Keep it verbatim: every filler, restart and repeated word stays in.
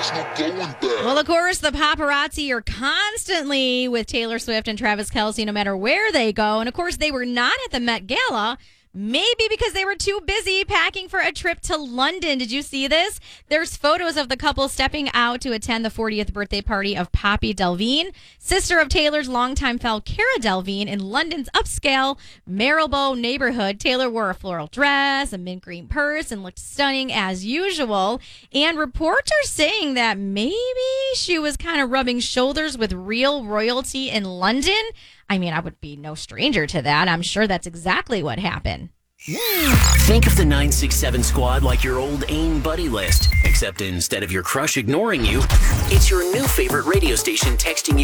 there's no going back. Well, of course, the paparazzi are constantly with Taylor Swift and Travis Kelce no matter where they go. And of course, they were not at the Met Gala. Maybe because they were too busy packing for a trip to London. Did you see this? There's photos of the couple stepping out to attend the fortieth birthday party of Poppy Delevingne, sister of Taylor's longtime pal Cara Delevingne, in London's upscale Marylebone neighborhood. Taylor wore a floral dress, a mint green purse, and looked stunning as usual. And reports are saying that maybe she was kind of rubbing shoulders with real royalty in London. I mean, I would be no stranger to that. I'm sure that's exactly what happened. Think of the nine six seven squad like your old AIM buddy list, except instead of your crush ignoring you, it's your new favorite radio station texting you